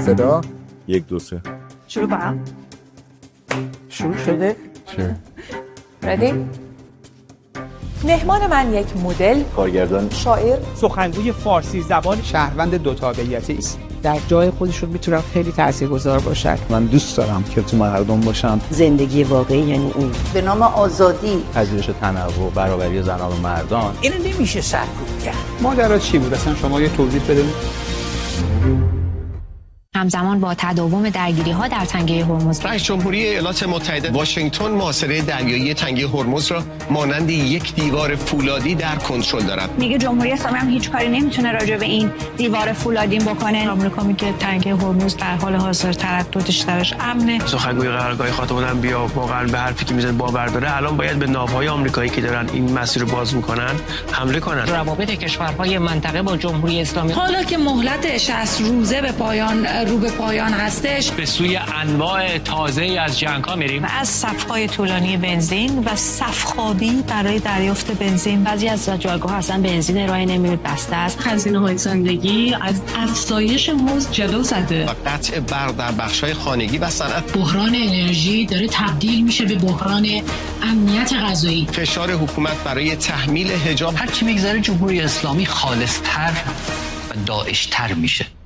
ابتدا 1 2 3 شروع کنم. شروع شده؟ ردی؟ مهمان من یک مدل، کارگردان، شاعر، سخنگوی فارسی زبان، شهروند دو تابعیتی است. در جای خودشون میتونن خیلی تاثیرگذار باشن. من دوست دارم که تو مردم باشم. زندگی واقعی یعنی این. به نام آزادی، پذیرش تنوع، برابری زنان و مردان. اینو نمیشه سرکوب کرد. ماجرا چی بود اصلا؟ شما یه توضیح بده. همزمان با تداوم درگیری‌ها در تنگه هرمز، رئیس جمهوری ایالات متحده واشنگتن محاصره دریایی تنگه هرمز را مانند یک دیوار فولادی در کنترل دارد. میگه جمهوری اسلامی هم هیچ کاری نمیتونه راجع به این دیوار فولادی بکنه. آمریکا میگه تنگه هرمز در حال حاضر ترددش درش امنه. سخنگوی قرارگاه خاطبان بیا واقعا به حرفی که میزنه باور داره. الان باید به ناوهای آمریکایی که دارن این مسیر رو باز میکنن حمله کنن. روابط کشورهای منطقه با جمهوری اسلامی حالا که مهلت 60 روزه رو به پایان هستش، به سوی انواع تازه از جنگ‌ها میریم. و از صف‌های طولانی بنزین و صف‌خوابی برای دریافت بنزین. بعضی از جایگاه اصلا بنزین ارائه نمی‌کنه، بسته است. هزینه‌های زندگی از افزایش مزد جلو زده. و قطع برق در بخش‌های خانگی و صنعت. بحران انرژی داره تبدیل میشه به بحران امنیت غذایی. فشار حکومت برای تحمیل حجاب. هر چی میگذره جمهوری اسلامی خالص‌تر و داعش‌تر میشه.